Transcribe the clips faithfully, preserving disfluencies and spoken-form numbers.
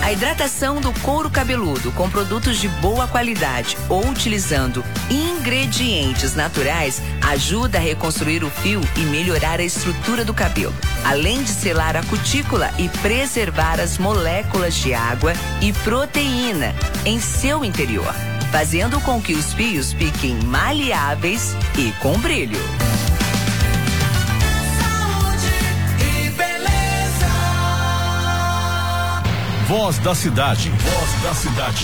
A hidratação do couro cabeludo com produtos de boa qualidade ou utilizando ingredientes naturais ajuda a reconstruir o fio e melhorar a estrutura do cabelo, além de selar a cutícula e preservar as moléculas de água e proteína em seu interior, fazendo com que os fios fiquem maleáveis e com brilho. Voz da cidade. Voz da cidade.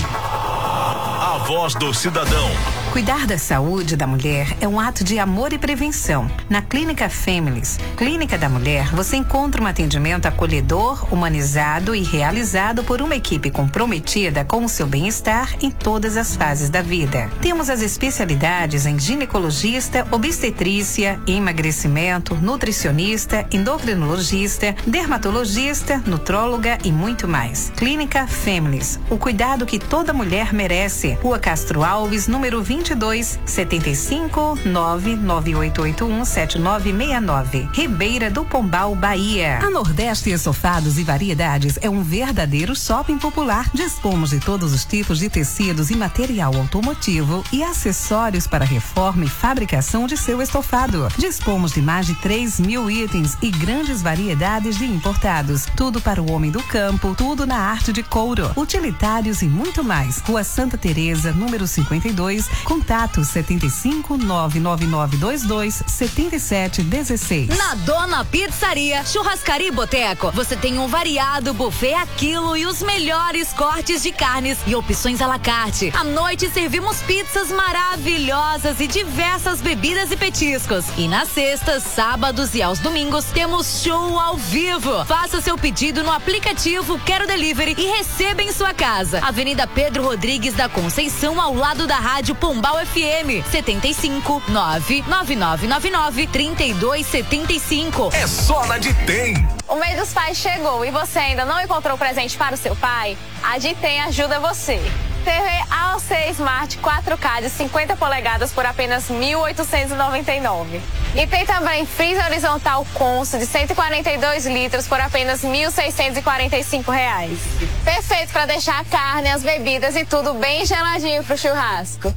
A voz do cidadão. Cuidar da saúde da mulher é um ato de amor e prevenção. Na Clínica Families, Clínica da Mulher, você encontra um atendimento acolhedor, humanizado e realizado por uma equipe comprometida com o seu bem-estar em todas as fases da vida. Temos as especialidades em ginecologista, obstetrícia, emagrecimento, nutricionista, endocrinologista, dermatologista, nutróloga e muito mais. Clínica Families, o cuidado que toda mulher merece. Rua Castro Alves, número vinte e dois, setenta e cinco, nove nove oito oito um sete nove seis nove. Ribeira do Pombal, Bahia. A Nordeste Estofados e Variedades é um verdadeiro shopping popular. Dispomos de todos os tipos de tecidos e material automotivo e acessórios para reforma e fabricação de seu estofado. Dispomos de mais de três mil itens e grandes variedades de importados. Tudo para o homem do campo, tudo na arte de couro, utilitários e muito mais. Rua Santa Teresa, número cinquenta e dois, contato setenta e cinco, nove nove nove dois dois, setenta e sete dezesseis. Na Dona Pizzaria, Churrascaria e Boteco, você tem um variado buffet a quilo e os melhores cortes de carnes e opções à la carte. À noite servimos pizzas maravilhosas e diversas bebidas e petiscos. E nas sextas, sábados e aos domingos temos show ao vivo. Faça seu pedido no aplicativo Quero Delivery e receba em sua casa. Avenida Pedro Rodrigues da Conceição, ao lado da Rádio Pombal F M, setenta e cinco, nove nove nove nove nove, trinta e dois setenta e cinco. É só na Ditem. O mês dos pais chegou e você ainda não encontrou presente para o seu pai? A Ditem ajuda você. T V A O C Smart quatro K de cinquenta polegadas por apenas mil oitocentos e noventa e nove. E tem também freezer horizontal Consul de cento e quarenta e dois litros por apenas mil seiscentos e quarenta e cinco reais. Perfeito para deixar a carne, as bebidas e tudo bem geladinho pro churrasco.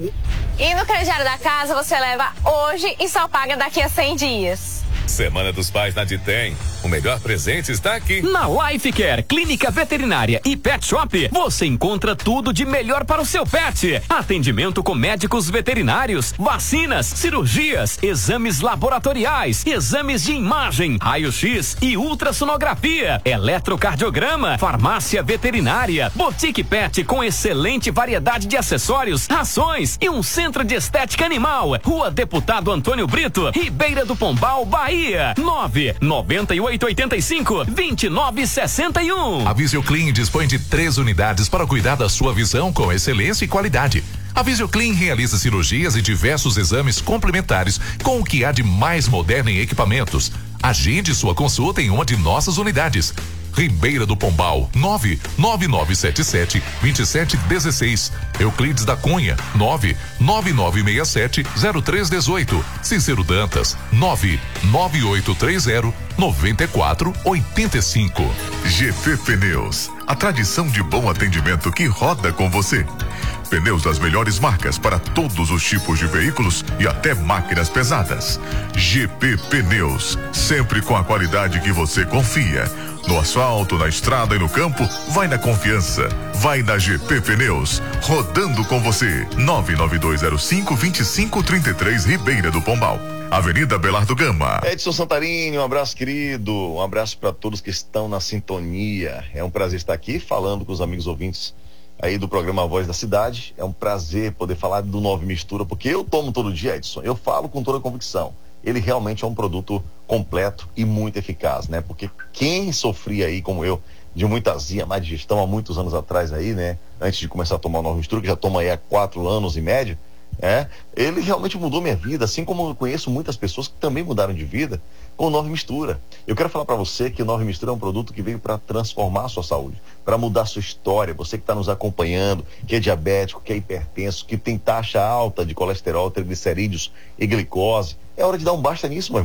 E no crediário da casa você leva hoje e só paga daqui a cem dias. Semana dos Pais na Ditem. O melhor presente está aqui. Na Life Care, Clínica Veterinária e Pet Shop, você encontra tudo de melhor para o seu pet. Atendimento com médicos veterinários, vacinas, cirurgias, exames laboratoriais, exames de imagem, raio-x e ultrassonografia, eletrocardiograma, farmácia veterinária, boutique pet com excelente variedade de acessórios, rações e um centro de estética animal. Rua Deputado Antônio Brito, Ribeira do Pombal, Bahia. nove nove oito oito cinco, dois nove seis um. A Visioclean dispõe de três unidades para cuidar da sua visão com excelência e qualidade. A Visioclean realiza cirurgias e diversos exames complementares com o que há de mais moderno em equipamentos. Agende sua consulta em uma de nossas unidades. Ribeira do Pombal, nove nove nove sete sete, dois sete um seis. Euclides da Cunha, nove nove nove seis sete, zero três um oito. Cícero Dantas, nove nove oito três zero, nove quatro oito cinco. G P Pneus, a tradição de bom atendimento que roda com você. Pneus das melhores marcas para todos os tipos de veículos e até máquinas pesadas. G P Pneus, sempre com a qualidade que você confia. No asfalto, na estrada e no campo, vai na confiança. Vai na G P Pneus, rodando com você. nove nove dois zero cinco, dois cinco três três, Ribeira do Pombal. Avenida Belardo Gama. Edson Santarini, um abraço, querido. Um abraço para todos que estão na sintonia. É um prazer estar aqui falando com os amigos ouvintes aí do programa Voz da Cidade. É um prazer poder falar do Nove Mistura, porque eu tomo todo dia, Edson. Eu falo com toda a convicção. Ele realmente é um produto completo e muito eficaz, né? Porque quem sofria aí, como eu, de muita azia, má digestão há muitos anos atrás aí, né? Antes de começar a tomar o Nove Mistura, que já toma aí há quatro anos em média, é, ele realmente mudou minha vida, assim como eu conheço muitas pessoas que também mudaram de vida com o Nove Mistura. Eu quero falar para você que o Nove Mistura é um produto que veio para transformar a sua saúde, para mudar a sua história. Você que está nos acompanhando, que é diabético, que é hipertenso, que tem taxa alta de colesterol, triglicerídeos e glicose, é hora de dar um basta nisso, meu irmão.